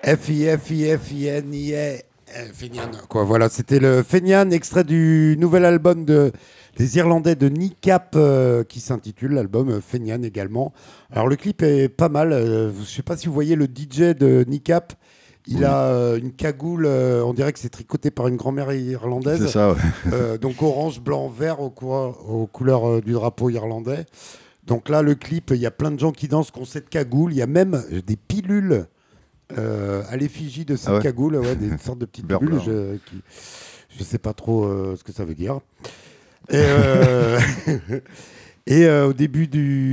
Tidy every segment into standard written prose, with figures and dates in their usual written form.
F-I-F-I-F-I-N-I-A. Fenian, quoi. Voilà, c'était le Fenian, extrait du nouvel album des Irlandais de Kneecap qui s'intitule l'album Fenian également. Alors le clip est pas mal. Je ne sais pas si vous voyez le DJ de Kneecap. Il Oui, a une cagoule, on dirait que c'est tricoté par une grand-mère c'est irlandaise. ça, ouais. Donc orange, blanc, vert aux couleurs du drapeau irlandais. Donc là, le clip, il y a plein de gens qui dansent qui ont cette cagoule. Il y a même des pilules à l'effigie de Ah cette ouais, cagoule, ouais, des sortes de petites pilules. beurre. Je sais pas trop ce que ça veut dire. Et, au début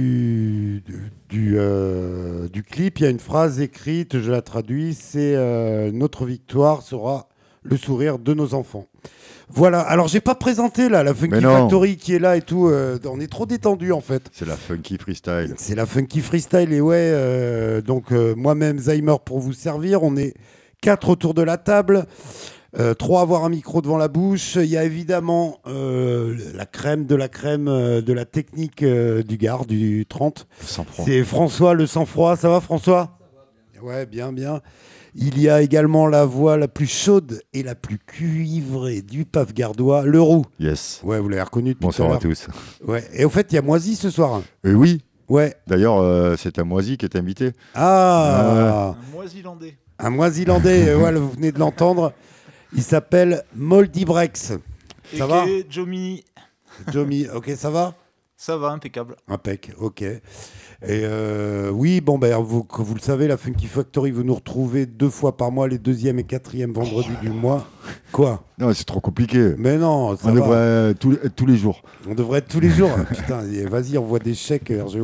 du clip, il y a une phrase écrite, je la traduis, c'est notre victoire sera le sourire de nos enfants. Voilà, alors j'ai pas présenté là la Mais Funky non, Factory qui est là et tout, on est trop détendu en fait. c'est la funky freestyle. C'est la Funky Freestyle et ouais, donc moi-même Zymer pour vous servir, on est 4 autour de la table. 3 avoir un micro devant la bouche. Il y a évidemment la crème de la technique du Gard, du 30. Sans froid. C'est François le sang-froid. Ça va François? Ouais, bien, bien. Il y a également la voix la plus chaude et la plus cuivrée du PAF gardois, le roux. Yes. Ouais, vous l'avez reconnu depuis tout à Bonsoir à l'heure. tous. Ouais. Et au fait, il y a Moisy ce soir. Et oui, Ouais. d'ailleurs, c'est à Moisy qui est invité. Ah, Un moisilandais. un Moisilandais, ouais, vous venez de l'entendre. Il s'appelle Moldy Brex. Ça va Et Jomi, Jomi, ok, ça va? ça va, impeccable. Impec, ok. Et oui, bon, ben, comme vous le savez, la Funky Factory, vous nous retrouvez 2 fois par mois, les 2e et 4e vendredis du mois. Quoi? Non, c'est trop compliqué. Mais non, ça On va. devrait tous les jours. On devrait être tous les jours. Putain, vas-y, envoie des chèques, RGO.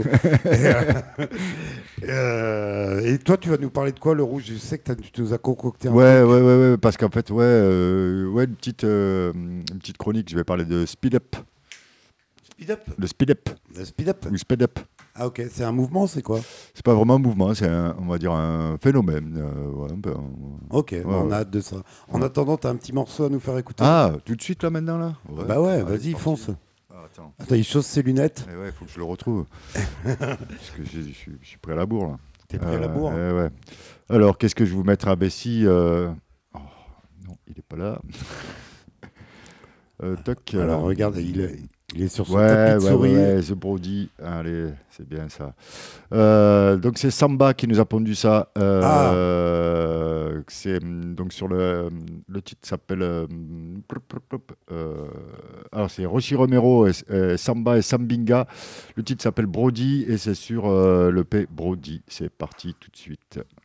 Et toi, tu vas nous parler de quoi, le rouge? Je sais que tu nous as concocté un Ouais, truc. ouais, parce qu'en fait, une petite chronique. Je vais parler de Speed Up. Speed up. Le Speed Up. Le speed up. Ou Speed Up. Ah, ok, c'est un mouvement, c'est quoi? C'est pas vraiment un mouvement, c'est on va dire un phénomène. Ouais, Ok, bah, on a hâte de ça. En attendant, t'as un petit morceau à nous faire écouter? Ah, tout de suite là maintenant là. Bah ouais, Allez, vas-y, c'est parti. fonce. Ah, attends. Attends, il chausse ses lunettes. Eh ouais, faut que je le retrouve. Parce que je suis prêt à la bourre là. T'es prêt à la bourre? Ouais. Alors, qu'est-ce que je vais vous mettre à Bessie Oh, non, il est pas là. Toc. Alors, regarde, il est sur son Ouais, tapis de souris. The Brody. Allez, c'est bien ça. Donc c'est Samba qui nous a pondu ça. C'est donc sur le titre s'appelle. Alors c'est Roshi Romero, Samba et Sambinga. Le titre s'appelle Brody et c'est sur le P Brody. C'est parti tout de suite.